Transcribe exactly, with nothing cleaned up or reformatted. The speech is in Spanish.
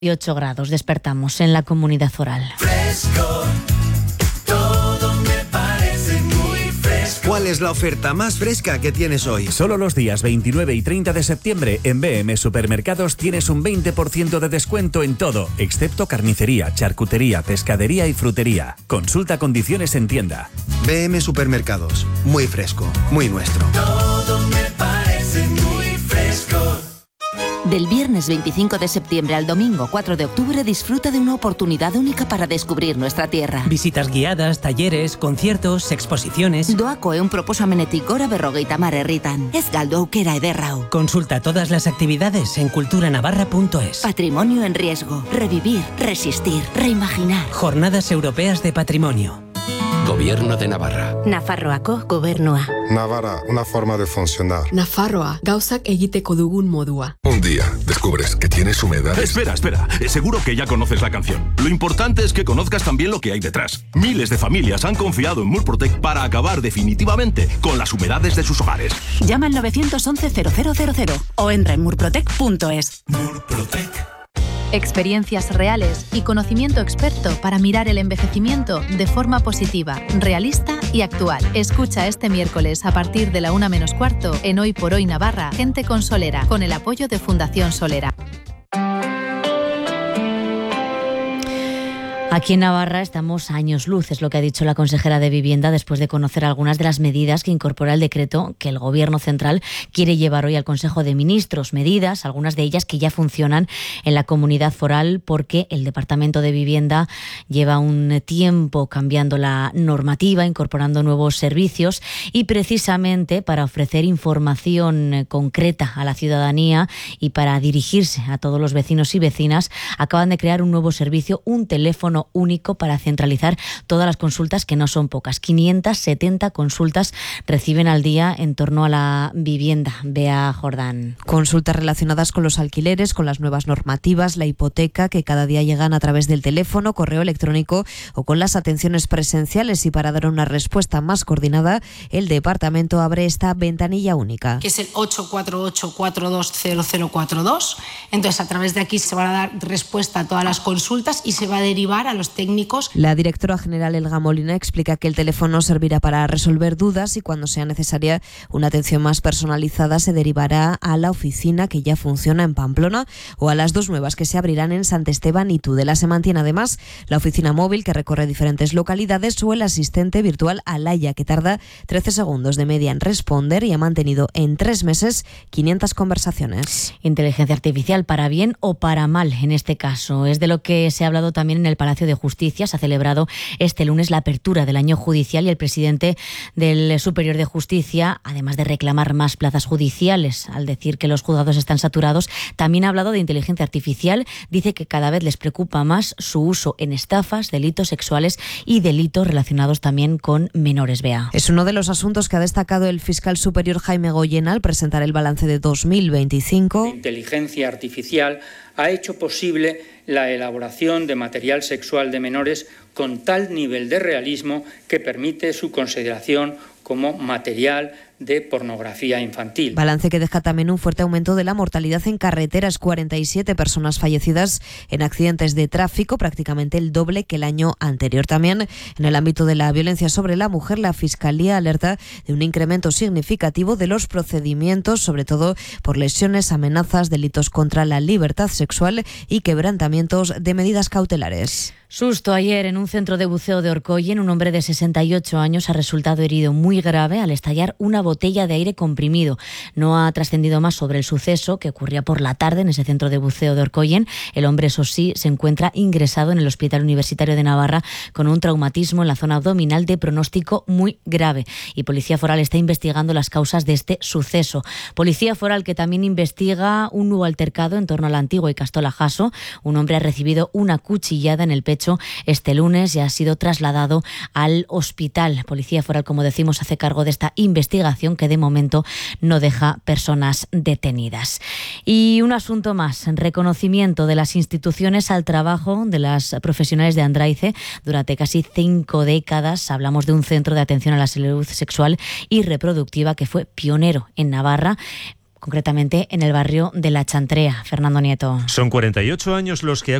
dieciocho grados. Despertamos en la Comunidad Foral. Fresco, todo me parece muy fresco. ¿Cuál es la oferta más fresca que tienes hoy? Solo los días veintinueve y treinta de septiembre en B M Supermercados tienes un veinte por ciento de descuento en todo, excepto carnicería, charcutería, pescadería y frutería. Consulta condiciones en tienda. B M Supermercados, muy fresco, muy nuestro. Todo me parece muy fresco. Del viernes veinticinco de septiembre al domingo cuatro de octubre disfruta de una oportunidad única para descubrir nuestra tierra. Visitas guiadas, talleres, conciertos, exposiciones. Doako eun proposamenetik gora berrogeita hamar herritan. Ez galdu aukera ederrau. Consulta todas las actividades en cultura navarra punto es. Patrimonio en riesgo. Revivir, resistir, reimaginar. Jornadas Europeas de Patrimonio. Gobierno de Navarra. Nafarroako gobernua. Navarra, una forma de funcionar. Nafarroa, gauzak egiteko dugun modua. Un día descubres que tienes humedades. Espera, espera. Seguro que ya conoces la canción. Lo importante es que conozcas también lo que hay detrás. Miles de familias han confiado en Murprotec para acabar definitivamente con las humedades de sus hogares. Llama al nueve once cero cero cero cero o entra en murprotec punto es. Murprotec. Experiencias reales y conocimiento experto para mirar el envejecimiento de forma positiva, realista y actual. Escucha este miércoles a partir de la una menos cuarto en Hoy por Hoy Navarra, Gente con Solera, con el apoyo de Fundación Solera. Aquí en Navarra estamos a años luz, es lo que ha dicho la consejera de Vivienda después de conocer algunas de las medidas que incorpora el decreto que el Gobierno central quiere llevar hoy al Consejo de Ministros. Medidas, algunas de ellas que ya funcionan en la comunidad foral porque el Departamento de Vivienda lleva un tiempo cambiando la normativa, incorporando nuevos servicios y precisamente para ofrecer información concreta a la ciudadanía y para dirigirse a todos los vecinos y vecinas, acaban de crear un nuevo servicio, un teléfono único para centralizar todas las consultas, que no son pocas. quinientas setenta consultas reciben al día en torno a la vivienda. Bea Jordán. Consultas relacionadas con los alquileres, con las nuevas normativas, la hipoteca, que cada día llegan a través del teléfono, correo electrónico o con las atenciones presenciales. Y para dar una respuesta más coordinada, el departamento abre esta ventanilla única, que es el ocho cuatro ocho cuatro dos cero cero cuatro dos. Entonces, a través de aquí se van a dar respuesta a todas las consultas y se va a derivar a los técnicos. La directora general Elga Molina explica que el teléfono servirá para resolver dudas y cuando sea necesaria una atención más personalizada se derivará a la oficina que ya funciona en Pamplona o a las dos nuevas que se abrirán en Sant Esteban y Tudela. Se mantiene además la oficina móvil que recorre diferentes localidades o el asistente virtual Alaya, que tarda trece segundos de media en responder y ha mantenido en tres meses quinientas conversaciones. Inteligencia artificial para bien o para mal en este caso. Es de lo que se ha hablado también en el Palacio de Justicia. Se ha celebrado este lunes la apertura del año judicial y el presidente del Superior de Justicia, además de reclamar más plazas judiciales, al decir que los juzgados están saturados, también ha hablado de inteligencia artificial. Dice que cada vez les preocupa más su uso en estafas, delitos sexuales y delitos relacionados también con menores. Bea. Es uno de los asuntos que ha destacado el fiscal superior Jaime Goyena al presentar el balance de dos mil veinticinco. La inteligencia artificial ha hecho posible la elaboración de material sexual de menores con tal nivel de realismo que permite su consideración como material de pornografía infantil. Balance que deja también un fuerte aumento de la mortalidad en carreteras, cuarenta y siete personas fallecidas en accidentes de tráfico, prácticamente el doble que el año anterior. También en el ámbito de la violencia sobre la mujer, la Fiscalía alerta de un incremento significativo de los procedimientos, sobre todo por lesiones, amenazas, delitos contra la libertad sexual y quebrantamientos de medidas cautelares. Susto ayer en un centro de buceo de Orcoyen. Un hombre de sesenta y ocho años ha resultado herido muy grave al estallar una botella de aire comprimido. No ha trascendido más sobre el suceso que ocurría por la tarde en ese centro de buceo de Orcoyen. El hombre, eso sí, se encuentra ingresado en el Hospital Universitario de Navarra con un traumatismo en la zona abdominal de pronóstico muy grave. Y Policía Foral está investigando las causas de este suceso. Policía Foral que también investiga un nuevo altercado en torno a la Antigua y Castola Jaso. Un hombre ha recibido una cuchillada en el pecho este lunes y ha sido trasladado al hospital. Policía Foral, como decimos, hace cargo de esta investigación que de momento no deja personas detenidas. Y un asunto más, reconocimiento de las instituciones al trabajo de las profesionales de Andraize durante casi cinco décadas. Hablamos de un centro de atención a la salud sexual y reproductiva que fue pionero en Navarra, concretamente en el barrio de La Chantrea. Fernando Nieto. Son cuarenta y ocho años los que ha